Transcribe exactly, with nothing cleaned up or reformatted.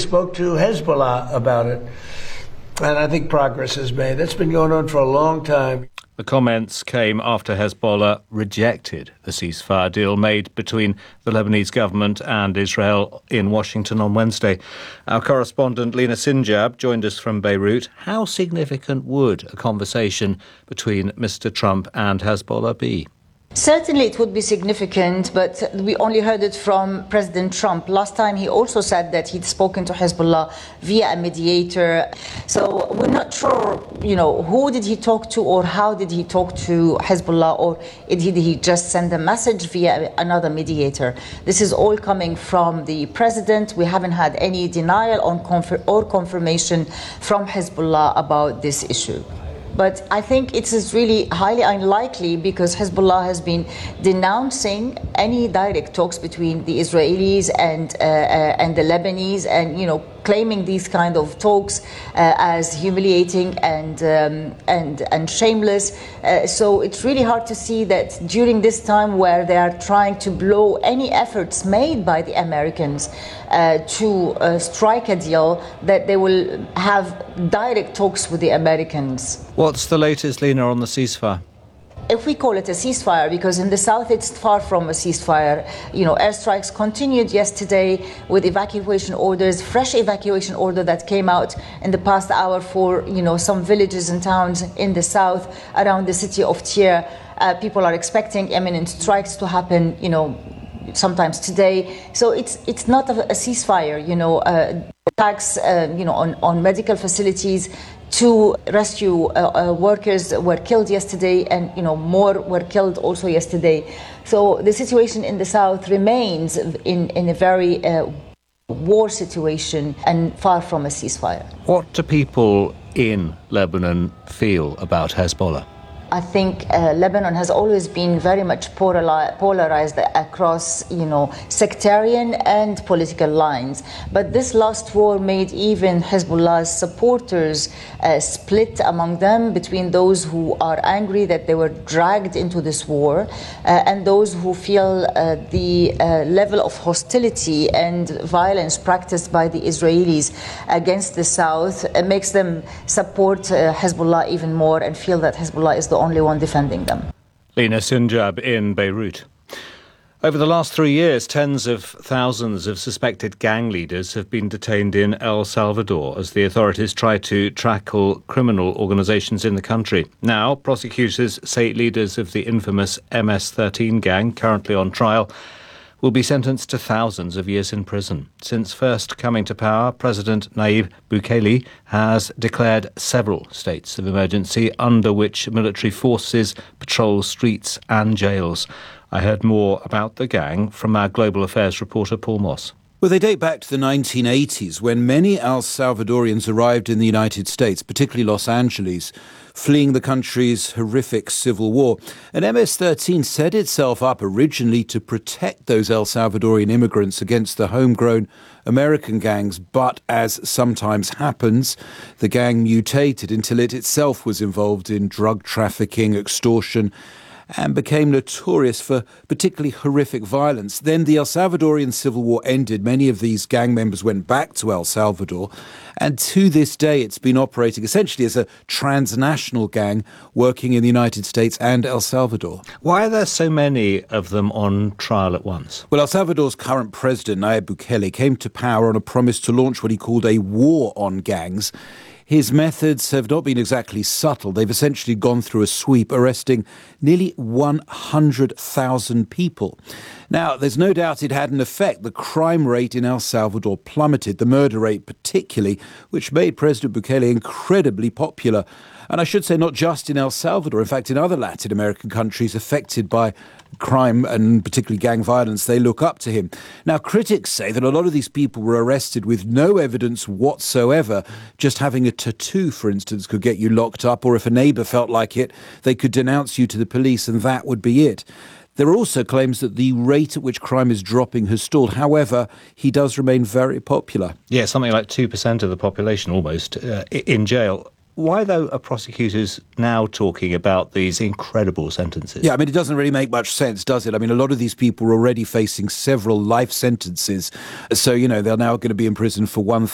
spoke to Hezbollah about it, and I think progress is made. That's been going on for a long time. The comments came after Hezbollah rejected the ceasefire deal made between the Lebanese government and Israel in Washington on Wednesday. Our correspondent Lina Sinjab joined us from Beirut. How significant would a conversation between Mister Trump and Hezbollah be? Certainly it would be significant, but we only heard it from President Trump. Last time he also said that he'd spoken to Hezbollah via a mediator. So we're not sure, you know, who did he talk to or how did he talk to Hezbollah, or did he just send a message via another mediator? This is all coming from the president. We haven't had any denial on conf- or confirmation from Hezbollah about this issue. But I think it is really highly unlikely because Hezbollah has been denouncing any direct talks between the Israelis and uh, uh, and the Lebanese, and you know, claiming these kind of talks uh, as humiliating and um, and and shameless. Uh, so it's really hard to see that during this time where they are trying to blow any efforts made by the Americans uh, to uh, strike a deal, that they will have direct talks with the Americans. What's the latest, Lina, on the ceasefire? If we call it a ceasefire, because in the south it's far from a ceasefire. You know, airstrikes continued yesterday with evacuation orders, fresh evacuation order that came out in the past hour for, you know, some villages and towns in the south around the city of Tyre. Uh, people are expecting imminent strikes to happen, you know, sometimes today. So it's it's not a, a ceasefire, you know, uh, attacks, uh, you know, on, on medical facilities to rescue uh, uh, workers were killed yesterday, and you know, more were killed also yesterday. So the situation in the south remains in, in a very uh, war situation and far from a ceasefire. What do people in Lebanon feel about Hezbollah? I think uh, Lebanon has always been very much polari- polarized across, you know, sectarian and political lines. But this last war made even Hezbollah's supporters uh, split among them, between those who are angry that they were dragged into this war uh, and those who feel uh, the uh, level of hostility and violence practiced by the Israelis against the South uh, makes them support uh, Hezbollah even more and feel that Hezbollah is the only one defending them. Lina Sinjab in Beirut. Over the last three years, tens of thousands of suspected gang leaders have been detained in El Salvador as the authorities try to tackle criminal organisations in the country. Now, prosecutors say leaders of the infamous M S thirteen gang, currently on trial, will be sentenced to thousands of years in prison. Since first coming to power, President Nayib Bukele has declared several states of emergency under which military forces patrol streets and jails. I heard more about the gang from our Global Affairs reporter Paul Moss. Well, they date back to the nineteen eighties, when many El Salvadorians arrived in the United States, particularly Los Angeles, fleeing the country's horrific civil war. And M S thirteen set itself up originally to protect those El Salvadorian immigrants against the homegrown American gangs. But as sometimes happens, the gang mutated until it itself was involved in drug trafficking, extortion, and became notorious for particularly horrific violence. Then the El Salvadorian Civil War ended. Many of these gang members went back to El Salvador. And to this day, it's been operating essentially as a transnational gang working in the United States and El Salvador. Why are there so many of them on trial at once? Well, El Salvador's current president, Nayib Bukele, came to power on a promise to launch what he called a war on gangs. His methods have not been exactly subtle. They've essentially gone through a sweep, arresting nearly one hundred thousand people. Now, there's no doubt it had an effect. The crime rate in El Salvador plummeted, the murder rate particularly, which made President Bukele incredibly popular. And I should say not just in El Salvador, in fact, in other Latin American countries affected by crime and particularly gang violence, they look up to him. Now, critics say that a lot of these people were arrested with no evidence whatsoever. Just having a tattoo, for instance, could get you locked up, or if a neighbour felt like it, they could denounce you to the police and that would be it. There are also claims that the rate at which crime is dropping has stalled. However, he does remain very popular. Yeah, something like two percent of the population almost uh, in jail. Why, though, are prosecutors now talking about these incredible sentences? Yeah, I mean, it doesn't really make much sense, does it? I mean, a lot of these people are already facing several life sentences. So, you know, they're now going to be in prison for one